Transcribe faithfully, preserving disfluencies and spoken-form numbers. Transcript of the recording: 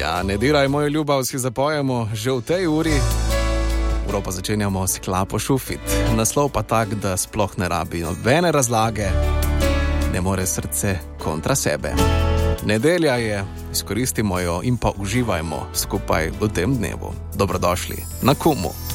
Ja, ne diraj, moja ljubav, si zapojemo že v tej uri. Uro pa začenjamo s Klapo Šufit. Naslov pa tak, da sploh ne rabi nobene razlage. Ne more srce kontra sebe. Nedelja je, izkoristimo jo in pa uživajmo skupaj v tem dnevu. Dobrodošli na Kumu.